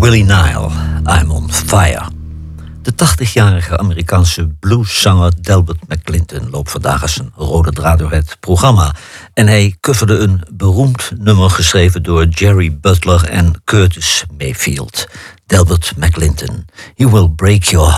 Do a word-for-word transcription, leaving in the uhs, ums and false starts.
Willie Nile, I'm on fire. De tachtigjarige Amerikaanse blueszanger Delbert McClinton loopt vandaag als een rode draad door het programma. En hij coverde een beroemd nummer geschreven door Jerry Butler en Curtis Mayfield. Delbert McClinton, You Will Break Your Heart.